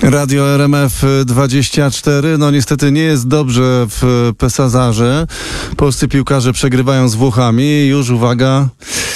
Radio RMF24. No niestety nie jest dobrze w Pesazarze. Polscy piłkarze przegrywają z Włochami. Już uwaga.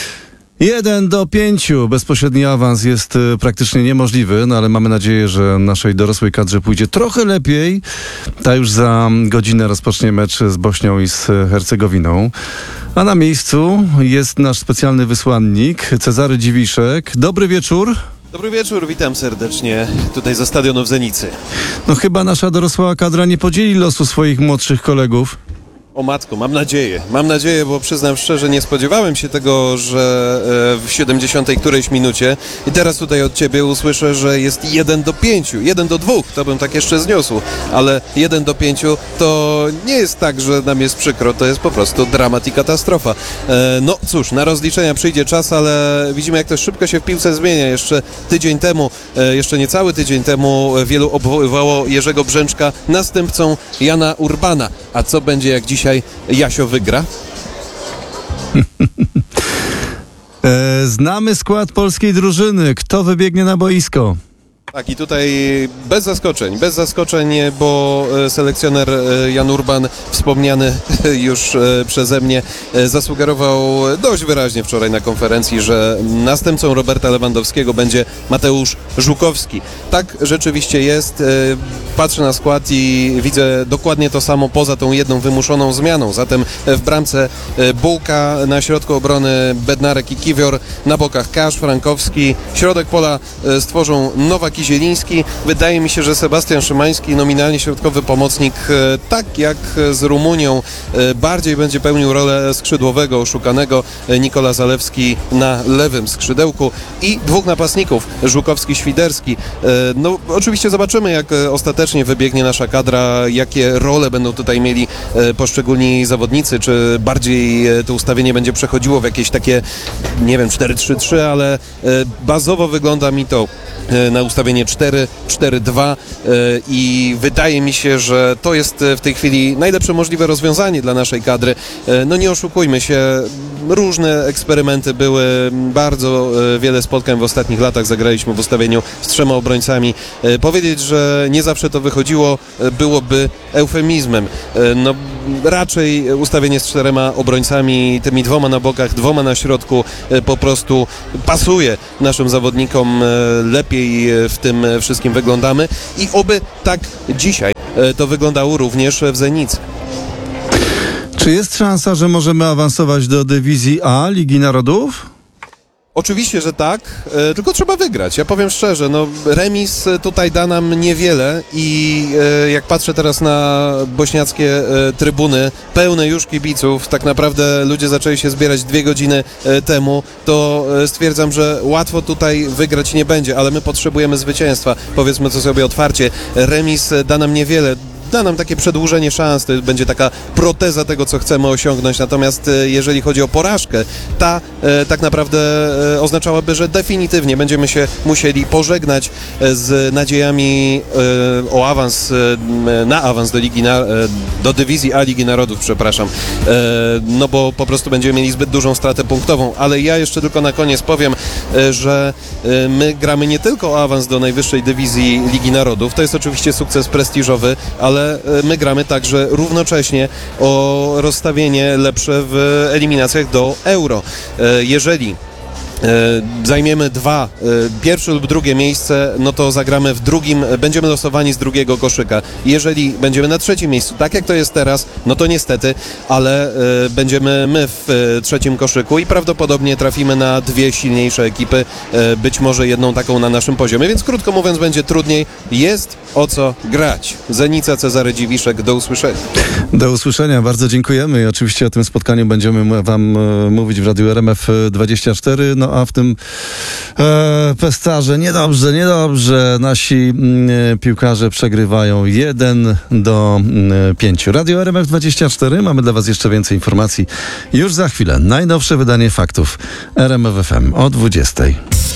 1-5. Bezpośredni awans jest praktycznie niemożliwy, no ale mamy nadzieję, że naszej dorosłej kadrze pójdzie trochę lepiej. Ta już za godzinę rozpocznie mecz z Bośnią i z Hercegowiną. A na miejscu jest nasz specjalny wysłannik Cezary Dziwiszek. Dobry wieczór. Dobry wieczór, witam serdecznie tutaj ze stadionu w Zenicy. No chyba nasza dorosła kadra nie podzieli losu swoich młodszych kolegów. O matko, mam nadzieję, bo przyznam szczerze, nie spodziewałem się tego, że w 70 którejś minucie i teraz tutaj od ciebie usłyszę, że jest 1-5, 1-2, to bym tak jeszcze zniósł, ale 1-5 to nie jest tak, że nam jest przykro, to jest po prostu dramat i katastrofa. No cóż, na rozliczenia przyjdzie czas, ale widzimy, jak to szybko się w piłce zmienia. Jeszcze tydzień temu, jeszcze niecały tydzień temu wielu obwoływało Jerzego Brzęczka następcą Jana Urbana. A co będzie, jak dzisiaj Jasio wygra? Znamy skład polskiej drużyny. Kto wybiegnie na boisko? Tak, i tutaj bez zaskoczeń, bo selekcjoner Jan Urban, wspomniany już przeze mnie, zasugerował dość wyraźnie wczoraj na konferencji, że następcą Roberta Lewandowskiego będzie Mateusz Żukowski. Tak rzeczywiście jest. Patrzę na skład i widzę dokładnie to samo poza tą jedną wymuszoną zmianą. Zatem w bramce Bułka, na środku obrony Bednarek i Kiwior, na bokach Kasz, Frankowski, środek pola stworzą Nowak i Zieliński. Wydaje mi się, że Sebastian Szymański, nominalnie środkowy pomocnik, tak jak z Rumunią, bardziej będzie pełnił rolę skrzydłowego, oszukanego. Nikola Zalewski na lewym skrzydełku i dwóch napastników, Żukowski-Świderski. No oczywiście zobaczymy, jak ostatecznie wybiegnie nasza kadra, jakie role będą tutaj mieli poszczególni zawodnicy, czy bardziej to ustawienie będzie przechodziło w jakieś takie, nie wiem, 4-3-3, ale bazowo wygląda mi to na ustawienie 4-4-2 i wydaje mi się, że to jest w tej chwili najlepsze możliwe rozwiązanie dla naszej kadry. No nie oszukujmy się, różne eksperymenty były, bardzo wiele spotkań w ostatnich latach zagraliśmy w ustawieniu z 3 obrońcami. Powiedzieć, że nie zawsze to wychodziło, byłoby eufemizmem. No raczej ustawienie z 4 obrońcami, tymi 2 na bokach, 2 na środku po prostu pasuje naszym zawodnikom, lepiej w tym wszystkim wyglądamy i oby tak dzisiaj to wyglądało również w Zenicy. Czy jest szansa, że możemy awansować do dywizji A Ligi Narodów? Oczywiście, że tak, tylko trzeba wygrać. Ja powiem szczerze, no remis tutaj da nam niewiele i jak patrzę teraz na bośniackie trybuny, pełne już kibiców, tak naprawdę ludzie zaczęli się zbierać 2 godziny temu, to stwierdzam, że łatwo tutaj wygrać nie będzie, ale my potrzebujemy zwycięstwa. Powiedzmy to sobie otwarcie, remis da nam niewiele. Da nam takie przedłużenie szans, to będzie taka proteza tego, co chcemy osiągnąć. Natomiast jeżeli chodzi o porażkę, ta tak naprawdę oznaczałaby, że definitywnie będziemy się musieli pożegnać z nadziejami o awans, na awans do dywizji A Ligi Narodów, przepraszam. No bo po prostu będziemy mieli zbyt dużą stratę punktową. Ale ja jeszcze tylko na koniec powiem, że my gramy nie tylko o awans do najwyższej dywizji Ligi Narodów. To jest oczywiście sukces prestiżowy, ale my gramy także równocześnie o rozstawienie lepsze w eliminacjach do Euro. Jeżeli zajmiemy pierwsze lub drugie miejsce, no to zagramy w drugim, będziemy losowani z drugiego koszyka. Jeżeli będziemy na 3. miejscu, tak jak to jest teraz, no to niestety, ale będziemy my w 3. koszyku i prawdopodobnie trafimy na 2 silniejsze ekipy, być może jedną taką na naszym poziomie, więc krótko mówiąc będzie trudniej. Jest o co grać. Zenica, Cezary Dziwiszek, do usłyszenia. Do usłyszenia, bardzo dziękujemy i oczywiście o tym spotkaniu będziemy wam mówić w Radiu RMF24. No a w tym Pesarze niedobrze. Nasi piłkarze przegrywają 1-5. Radio RMF24. Mamy dla was jeszcze więcej informacji już za chwilę. Najnowsze wydanie faktów RMF FM o 20:00.